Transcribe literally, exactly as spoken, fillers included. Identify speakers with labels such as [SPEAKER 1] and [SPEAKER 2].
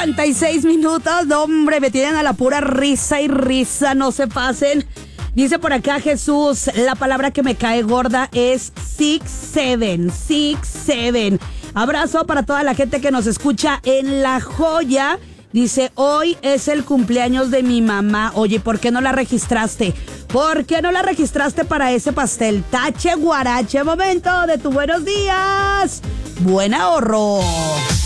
[SPEAKER 1] cincuenta y seis minutos. No, hombre, me tienen a la pura risa y risa, no se pasen. Dice por acá Jesús, la palabra que me cae gorda es six seven, six seven. Abrazo para toda la gente que nos escucha en La Joya. Dice, hoy es el cumpleaños de mi mamá. Oye, ¿por qué no la registraste? ¿Por qué no la registraste para ese pastel? Tache guarache, momento de tu buenos días. Buen ahorro.